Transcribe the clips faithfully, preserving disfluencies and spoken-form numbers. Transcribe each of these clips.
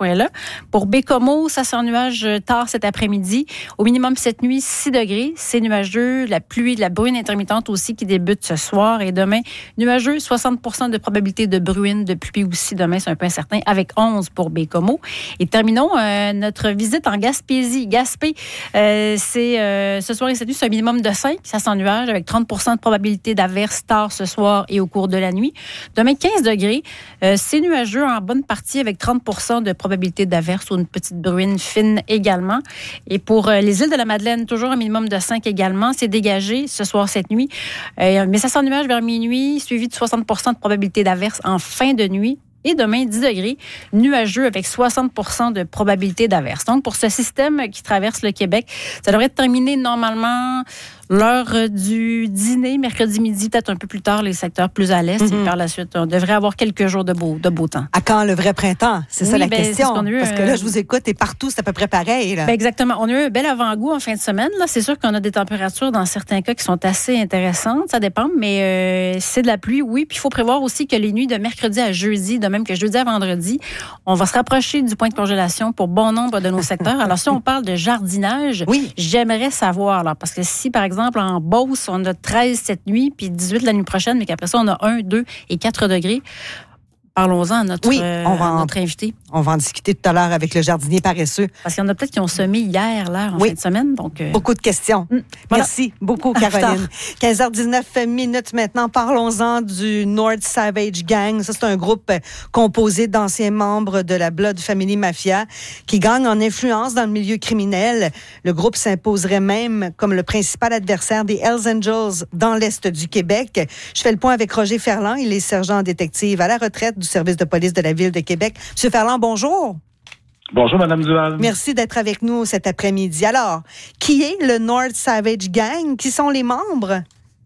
point-là. Pour Baie-Comeau, ça sent nuage tard cet après-midi. Au minimum cette nuit, six degrés. C'est nuageux. La pluie, de la bruine intermittente aussi qui débute ce soir. Et demain, nuageux, soixante pour cent de probabilité de bruine, de pluie aussi demain, c'est un peu incertain, avec onze pour Baie-Comeau. Et terminons euh, notre visite en Gaspésie. Gaspé, euh, c'est euh, ce soir et cette nuit, c'est un minimum de cinq. Ça sent nuage avec trente pour cent de probabilité d'averse tard ce soir et au cours de la nuit. Demain, quinze degrés. Euh, c'est nuageux en bonne partie avec trente pour cent de probabilité d'averse ou une petite bruine fine également. Et pour euh, les îles de la Madeleine, toujours un minimum de cinq également. C'est dégagé ce soir, cette nuit. Euh, mais ça sent nuage vers minuit, suivi de soixante pour cent de probabilité d'averse en fin de nuit. Et demain, dix degrés, nuageux avec soixante pour cent de probabilité d'averse. Donc, pour ce système qui traverse le Québec, ça devrait être terminé normalement l'heure du dîner, mercredi midi, peut-être un peu plus tard, les secteurs plus à l'est. Mm-hmm. Et par la suite, on devrait avoir quelques jours de beau, de beau temps. À quand le vrai printemps? C'est oui, ça la ben, question. C'est eu, Parce que là, je vous écoute et partout, c'est à peu près pareil. Là. Ben exactement. On a eu un bel avant-goût en fin de semaine. Là, c'est sûr qu'on a des températures dans certains cas qui sont assez intéressantes. Ça dépend, mais euh, c'est de la pluie, oui. Puis il faut prévoir aussi que les nuits de mercredi à jeudi, de même que jeudi à vendredi, on va se rapprocher du point de congélation pour bon nombre de nos secteurs. Alors, si on parle de jardinage, oui. j'aimerais savoir, là, parce que si, par exemple, en Beauce, on a treize cette nuit, puis dix-huit la nuit prochaine, mais qu'après ça, on a un, deux et quatre degrés. Parlons-en à notre, oui, on va euh, à en, notre invité. On va en discuter tout à l'heure avec le jardinier paresseux. Parce qu'il y en a peut-être qui ont semé hier, là, en oui. fin de semaine. Donc, euh... beaucoup de questions. Mmh, voilà. Merci beaucoup, Caroline. quinze heures dix-neuf minutes maintenant. Parlons-en du North Savage Gang. Ça, c'est un groupe composé d'anciens membres de la Blood Family Mafia qui gagne en influence dans le milieu criminel. Le groupe s'imposerait même comme le principal adversaire des Hells Angels dans l'Est du Québec. Je fais le point avec Roger Ferland. Il est sergent détective à la retraite du service de police de la Ville de Québec. Monsieur Ferland, bonjour. Bonjour, Madame Duval. Merci d'être avec nous cet après-midi. Alors, qui est le North Savage Gang? Qui sont les membres?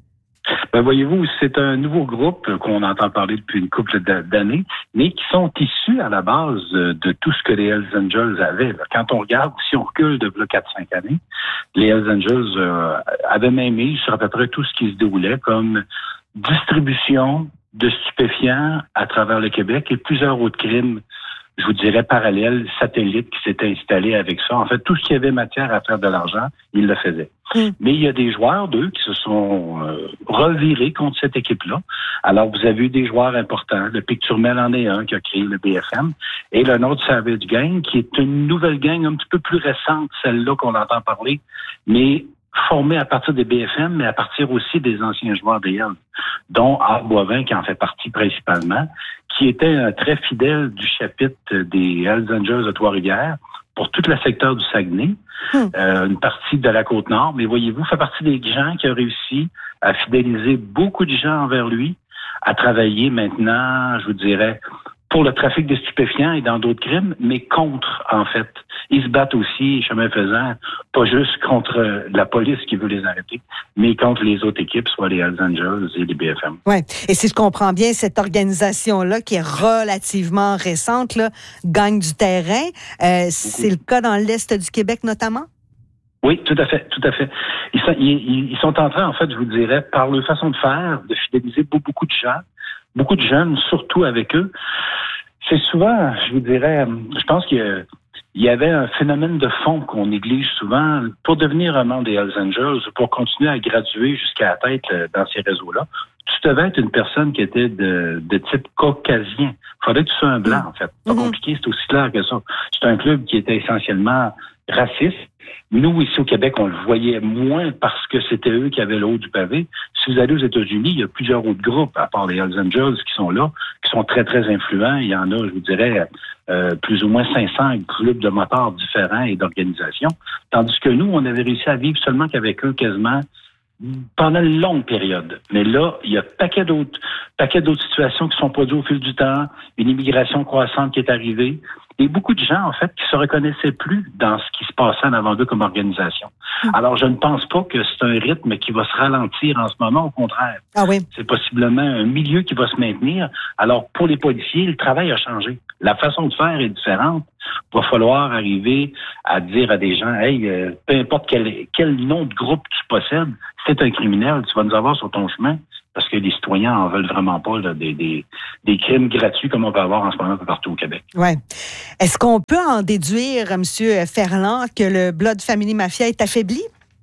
Ben, voyez-vous, c'est un nouveau groupe qu'on entend parler depuis une couple d'années, mais qui sont issus à la base de tout ce que les Hells Angels avaient. Quand on regarde, si on recule de quatre cinq années, les Hells Angels euh, avaient même mis sur à peu près tout ce qui se déroulait comme distribution de stupéfiants à travers le Québec et plusieurs autres crimes, je vous dirais, parallèles, satellites qui s'étaient installés avec ça. En fait, tout ce qui avait matière à faire de l'argent, ils le faisaient. Mm. Mais il y a des joueurs, d'eux, qui se sont euh, revirés contre cette équipe-là. Alors, vous avez eu des joueurs importants. Le Picturmel en est un qui a créé le B F M. Et le North Savage Gang, qui est une nouvelle gang un petit peu plus récente, celle-là qu'on entend parler, mais formé à partir des B F M, mais à partir aussi des anciens joueurs des Hells, dont Art Boivin, qui en fait partie principalement, qui était un très fidèle du chapitre des Hells Angels de Trois-Rivières pour tout le secteur du Saguenay, mmh. euh, une partie de la Côte-Nord, mais voyez-vous, fait partie des gens qui ont réussi à fidéliser beaucoup de gens envers lui, à travailler maintenant, je vous dirais, pour le trafic de stupéfiants et dans d'autres crimes, mais contre, en fait. Ils se battent aussi, chemin faisant, pas juste contre la police qui veut les arrêter, mais contre les autres équipes, soit les Hells Angels et les B F M. Oui, et si je comprends bien, cette organisation-là, qui est relativement récente, là, gagne du terrain. Euh, c'est le cas dans l'Est du Québec, notamment? Oui, tout à fait, tout à fait. Ils sont, ils, ils sont en train, en fait, je vous dirais, par leur façon de faire, de fidéliser beaucoup, beaucoup de gens, beaucoup de jeunes, surtout avec eux. C'est souvent, je vous dirais, je pense qu'il y avait un phénomène de fond qu'on néglige souvent. Pour devenir un membre des Hells Angels, pour continuer à graduer jusqu'à la tête dans ces réseaux-là, tu devais être une personne qui était de, de type caucasien. Il fallait que tu sois un blanc, en fait. Pas mm-hmm. compliqué, c'est aussi clair que ça. C'est un club qui était essentiellement raciste. Nous, ici au Québec, on le voyait moins parce que c'était eux qui avaient le haut du pavé. Si vous allez aux États-Unis, il y a plusieurs autres groupes, à part les Hells Angels, qui sont là, qui sont très, très influents. Il y en a, je vous dirais, euh, plus ou moins cinq cents clubs de motards différents et d'organisations. Tandis que nous, on avait réussi à vivre seulement qu'avec eux quasiment pendant une longue période. Mais là, il y a paquet d'autres, paquet d'autres situations qui sont produites au fil du temps, une immigration croissante qui est arrivée, et beaucoup de gens, en fait, qui se reconnaissaient plus dans ce qui se passait en avant d'eux comme organisation. Mmh. Alors, je ne pense pas que c'est un rythme qui va se ralentir en ce moment, au contraire. Ah oui. C'est possiblement un milieu qui va se maintenir. Alors, pour les policiers, le travail a changé. La façon de faire est différente. Il va falloir arriver à dire à des gens, hey, euh, peu importe quel, quel nom de groupe tu possèdes, c'est un criminel, tu vas nous avoir sur ton chemin. parce que les citoyens en veulent vraiment pas là, des, des, des crimes gratuits comme on peut avoir en ce moment un peu partout au Québec. Ouais. Est-ce qu'on peut en déduire, M. Ferland, que le Blood Family Mafia est affaibli?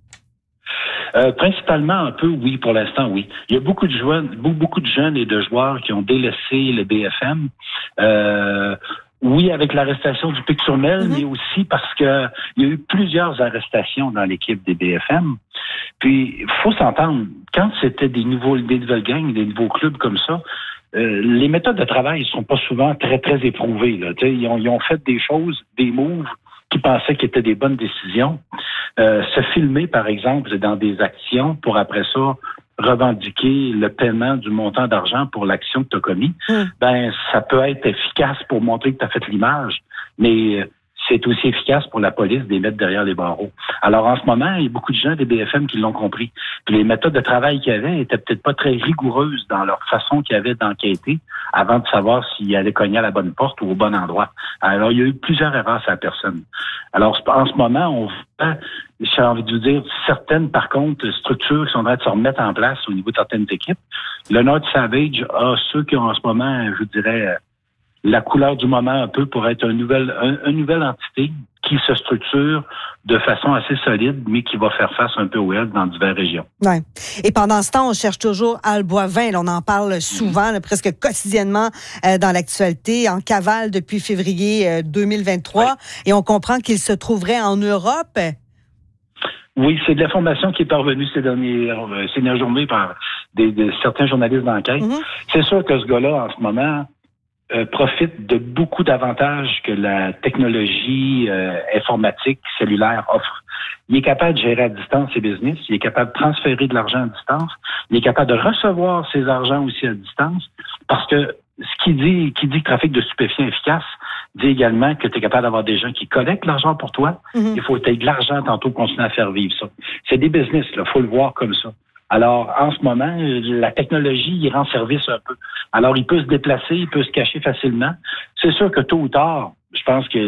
Euh, principalement un peu, oui, pour l'instant, oui. Il y a beaucoup de jeunes, beaucoup de jeunes et de joueurs qui ont délaissé le B F M. Euh, oui, avec l'arrestation du Pic-sur-Mer, mm-hmm. mais aussi parce que il y a eu plusieurs arrestations dans l'équipe des B F M. Puis, il faut s'entendre, quand c'était des nouveaux, des nouvelles gangs, des nouveaux clubs comme ça, euh, les méthodes de travail ne sont pas souvent très, très éprouvées. Là. Ils ont, ils ont fait des choses, des moves qui pensaient qu'ils étaient des bonnes décisions. Euh, se filmer, par exemple, dans des actions pour après ça revendiquer le paiement du montant d'argent pour l'action que tu as commis, mmh. ben ça peut être efficace pour montrer que tu as fait l'image, mais c'est aussi efficace pour la police de les mettre derrière les barreaux. Alors, en ce moment, il y a beaucoup de gens des B F M qui l'ont compris. Puis les méthodes de travail qu'ils avaient étaient peut-être pas très rigoureuses dans leur façon qu'ils avaient d'enquêter avant de savoir s'ils allaient cogner à la bonne porte ou au bon endroit. Alors, il y a eu plusieurs erreurs à la personne. Alors, en ce moment, on voit, j'ai envie de vous dire, certaines, par contre, structures qui sont en train de se remettre en place au niveau de certaines équipes. Le North Savage a ceux qui ont en ce moment, je dirais, la couleur du moment un peu pour être une nouvelle, un, une nouvelle entité qui se structure de façon assez solide, mais qui va faire face un peu au L dans diverses régions. Ouais. Et pendant ce temps, on cherche toujours Al Boivin. Là, on en parle souvent, là, presque quotidiennement euh, dans l'actualité, en cavale depuis février euh, deux mille vingt-trois. Oui. Et on comprend qu'il se trouverait en Europe. Oui, c'est de l'information qui est parvenue ces dernières, ces dernières journées par des, des, certains journalistes d'enquête. Mm-hmm. C'est sûr que ce gars-là, en ce moment, Euh, profite de beaucoup d'avantages que la technologie euh, informatique cellulaire offre. Il est capable de gérer à distance ses business, il est capable de transférer de l'argent à distance, il est capable de recevoir ses argents aussi à distance, parce que ce qui dit, qui dit trafic de stupéfiants efficace, dit également que tu es capable d'avoir des gens qui collectent l'argent pour toi. Mm-hmm. Il faut que tu aies de l'argent tantôt pour continuer à faire vivre ça. C'est des business, il faut le voir comme ça. Alors, en ce moment, la technologie, il rend service un peu. Alors, il peut se déplacer, il peut se cacher facilement. C'est sûr que tôt ou tard, je pense que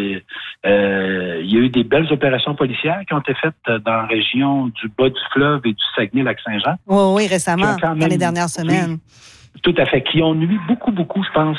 euh, il y a eu des belles opérations policières qui ont été faites dans la région du bas du fleuve et du Saguenay-Lac-Saint-Jean. Oui, oui, récemment, même, dans les dernières semaines. Oui, tout à fait, qui ont nuit beaucoup, beaucoup, je pense,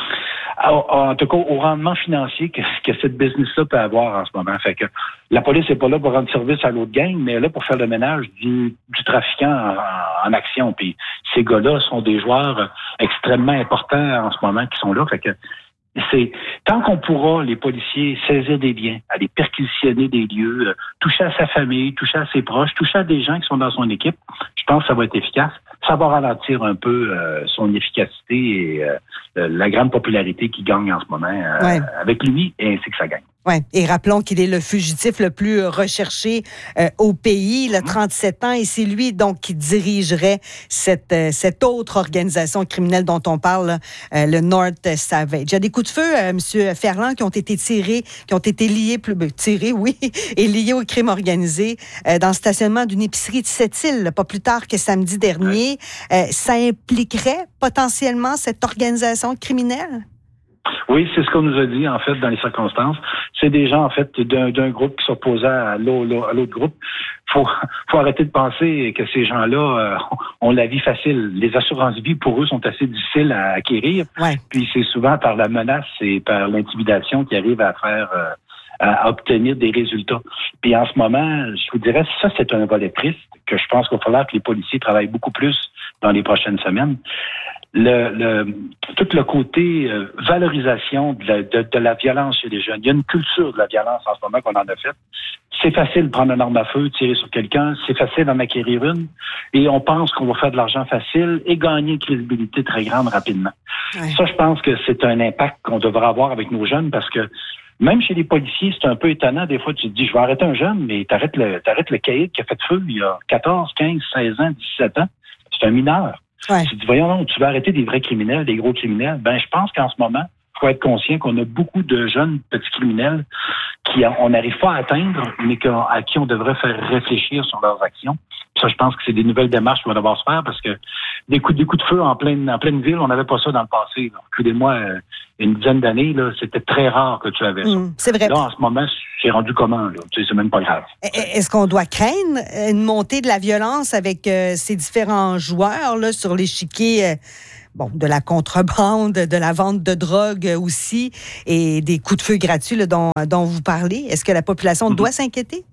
en tout cas au rendement financier que, que cette business-là peut avoir en ce moment. Fait que la police n'est pas là pour rendre service à l'autre gang, mais elle est là pour faire le ménage du, du trafiquant en, en action. Puis ces gars-là sont des joueurs extrêmement importants en ce moment qui sont là. Fait que c'est tant qu'on pourra, les policiers, saisir des biens, aller perquisitionner des lieux, euh, toucher à sa famille, toucher à ses proches, toucher à des gens qui sont dans son équipe, je pense que ça va être efficace. Ça va ralentir un peu euh, son efficacité et euh, la grande popularité qu'il gagne en ce moment euh, ouais. avec lui et ainsi que ça gagne. Oui, et rappelons qu'il est le fugitif le plus recherché euh, au pays, il a trente-sept ans, et c'est lui donc qui dirigerait cette, euh, cette autre organisation criminelle dont on parle, euh, le North Savage. Il y a des coups de feu, euh, M. Ferland, qui ont été tirés, qui ont été liés, plus, tirés, oui, et liés au crime organisé euh, dans le stationnement d'une épicerie de Sept-Îles, pas plus tard que samedi dernier. Euh, ça impliquerait potentiellement cette organisation criminelle? Oui, c'est ce qu'on nous a dit, en fait, dans les circonstances. C'est des gens, en fait, d'un, d'un groupe qui s'opposait à l'autre, à l'autre groupe. Faut, faut arrêter de penser que ces gens-là euh, ont la vie facile. Les assurances-vie, pour eux, sont assez difficiles à acquérir. Ouais. Puis c'est souvent par la menace et par l'intimidation qu'ils arrivent à faire... Euh, à obtenir des résultats. Puis en ce moment, je vous dirais, ça, c'est un volet triste que je pense qu'il va falloir que les policiers travaillent beaucoup plus dans les prochaines semaines. Le, le, tout le côté euh, valorisation de la, de, de la violence chez les jeunes. Il y a une culture de la violence en ce moment qu'on en a faite. C'est facile de prendre une arme à feu, tirer sur quelqu'un. C'est facile d'en acquérir une. Et on pense qu'on va faire de l'argent facile et gagner une crédibilité très grande rapidement. Ouais. Ça, je pense que c'est un impact qu'on devra avoir avec nos jeunes parce que même chez les policiers, c'est un peu étonnant. Des fois, tu te dis, je vais arrêter un jeune, mais t'arrêtes le, t'arrêtes le caïd qui a fait feu il y a quatorze, quinze, seize ans, dix-sept ans. C'est un mineur. Ouais. Tu te dis, voyons, non, tu vas arrêter des vrais criminels, des gros criminels. Ben, je pense qu'en ce moment, il faut être conscient qu'on a beaucoup de jeunes petits criminels qui on n'arrive pas à atteindre, mais à qui on devrait faire réfléchir sur leurs actions. Ça, je pense que c'est des nouvelles démarches qui vont devoir se faire parce que des coups, des coups de feu en pleine, en pleine ville, on n'avait pas ça dans le passé. Excusez-moi, une dizaine d'années, là, c'était très rare que tu avais ça. Mmh, c'est vrai. Là, en ce moment, c'est rendu comment, là? Tu sais, c'est même pas grave. Est-ce qu'on doit craindre une montée de la violence avec euh, ces différents joueurs là, sur l'échiquier euh, bon, de la contrebande, de la vente de drogue aussi, et des coups de feu gratuits là, dont, dont vous parlez? Est-ce que la population mm-hmm. doit s'inquiéter?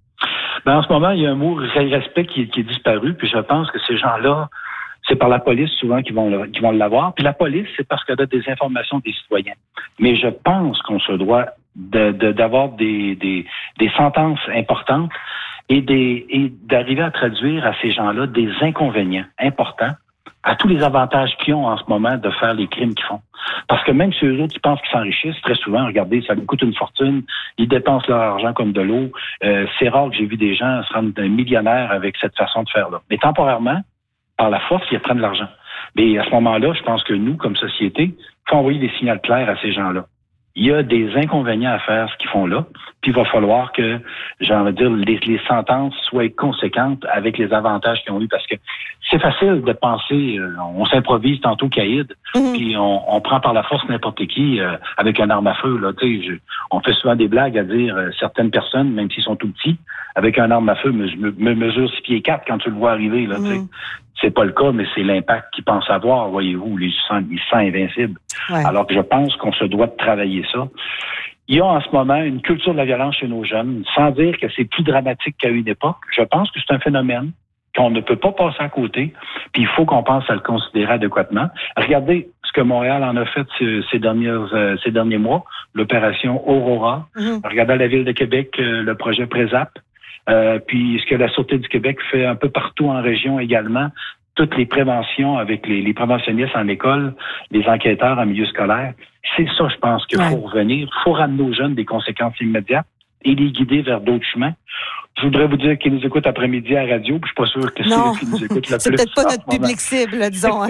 Ben, en ce moment, il y a un mot respect qui, qui est disparu, puis je pense que ces gens-là, c'est par la police souvent qu'ils vont, le, qu'ils vont l'avoir. Puis la police, c'est parce qu'elle a des informations des citoyens. Mais je pense qu'on se doit de, de, d'avoir des, des, des sentences importantes et, des, et d'arriver à traduire à ces gens-là des inconvénients importants à tous les avantages qu'ils ont en ce moment de faire les crimes qu'ils font. Parce que même si eux autres, ils pensent qu'ils s'enrichissent, très souvent, regardez, ça nous coûte une fortune, ils dépensent leur argent comme de l'eau. Euh, c'est rare que j'ai vu des gens se rendre millionnaires avec cette façon de faire-là. Mais temporairement, par la force, ils prennent de l'argent. Mais à ce moment-là, je pense que nous, comme société, il faut envoyer des signaux clairs à ces gens-là. Il y a des inconvénients à faire ce qu'ils font là, puis il va falloir que, j'ai envie de dire, les, les sentences soient conséquentes avec les avantages qu'ils ont eu, parce que c'est facile de penser, euh, on s'improvise tantôt caïd, mm-hmm. puis on, on prend par la force n'importe qui euh, avec un arme à feu. Là, tu sais, on fait souvent des blagues à dire euh, certaines personnes, même s'ils sont tout petits, avec un arme à feu, me, me, me mesure six pieds quatre quand tu le vois arriver. Là, mm-hmm. tu sais. C'est pas le cas, mais c'est l'impact qu'ils pensent avoir, voyez-vous, ils se sentent, ils se sentent invincibles. Ouais. Alors que je pense qu'on se doit de travailler ça. Il y a en ce moment une culture de la violence chez nos jeunes, sans dire que c'est plus dramatique qu'à une époque. Je pense que c'est un phénomène qu'on ne peut pas passer à côté, puis il faut qu'on pense à le considérer adéquatement. Regardez ce que Montréal en a fait ces, dernières, euh, ces derniers mois, l'opération Aurora. Mm-hmm. Regardez la Ville de Québec, euh, le projet Présap. Euh, puis ce que la Sûreté du Québec fait un peu partout en région également, toutes les préventions avec les, les préventionnistes en école, les enquêteurs en milieu scolaire, c'est ça, je pense, qu'il ouais. faut revenir. Il faut ramener aux jeunes des conséquences immédiates et les guider vers d'autres chemins. Je voudrais vous dire qu'ils nous écoutent après-midi à la radio, puis je suis pas sûr que non. c'est eux qui nous écoutent le c'est plus. C'est peut-être pas notre public cible, disons.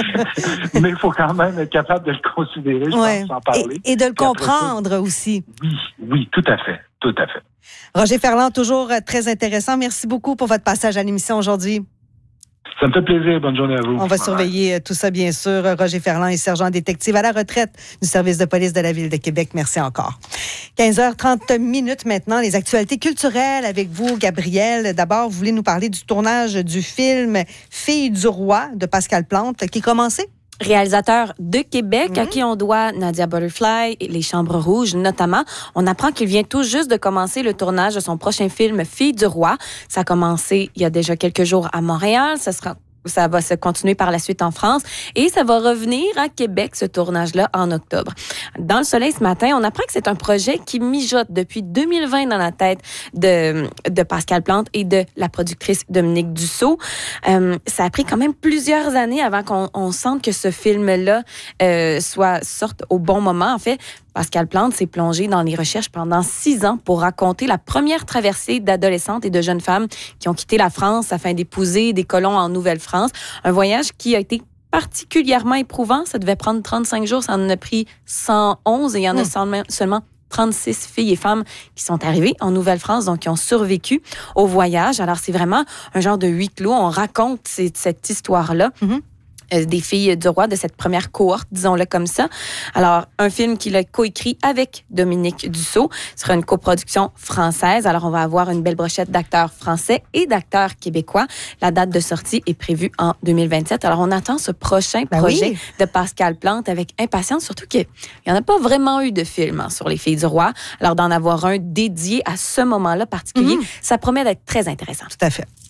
Mais il faut quand même être capable de le considérer, je ouais. pense, sans parler. Et, et de le comprendre ça, aussi. Oui, oui, tout à fait, tout à fait. Roger Ferland, toujours très intéressant. Merci beaucoup pour votre passage à l'émission aujourd'hui. Ça me fait plaisir. Bonne journée à vous. On va surveiller tout ça, bien sûr. Roger Ferland est sergent détective à la retraite du service de police de la Ville de Québec. Merci encore. quinze heures trente minutes maintenant. Les actualités culturelles avec vous, Gabrielle. D'abord, vous voulez nous parler du tournage du film Filles du roi de Pascal Plante qui est commencé? Réalisateur de Québec, mmh. à qui on doit Nadia Butterfly et Les Chambres Rouges notamment. On apprend qu'il vient tout juste de commencer le tournage de son prochain film Filles du roi. Ça a commencé il y a déjà quelques jours à Montréal. Ça sera Ça va se continuer par la suite en France et ça va revenir à Québec, ce tournage-là, en octobre. Dans Le Soleil ce matin, on apprend que c'est un projet qui mijote depuis deux mille vingt dans la tête de, de Pascal Plante et de la productrice Dominique Dussault. Euh, ça a pris quand même plusieurs années avant qu'on on sente que ce film-là euh, soit sorte au bon moment. En fait, Pascal Plante s'est plongé dans les recherches pendant six ans pour raconter la première traversée d'adolescentes et de jeunes femmes qui ont quitté la France afin d'épouser des colons en Nouvelle-France. Un voyage qui a été particulièrement éprouvant. Ça devait prendre trente-cinq jours. Ça en a pris cent onze et il y en mmh. a seulement, seulement trente-six filles et femmes qui sont arrivées en Nouvelle-France, donc qui ont survécu au voyage. Alors, c'est vraiment un genre de huis clos. On raconte cette histoire-là. Mmh. Des filles du roi de cette première cohorte, disons-le comme ça. Alors, un film qu'il a coécrit avec Dominique Dussault. Ce sera une coproduction française. Alors, on va avoir une belle brochette d'acteurs français et d'acteurs québécois. La date de sortie est prévue en deux mille vingt-sept. Alors, on attend ce prochain ben projet oui. de Pascal Plante avec impatience, surtout qu'il n'y en a pas vraiment eu de film hein, sur les filles du roi. Alors, d'en avoir un dédié à ce moment-là particulier, mmh. ça promet d'être très intéressant. Tout à fait.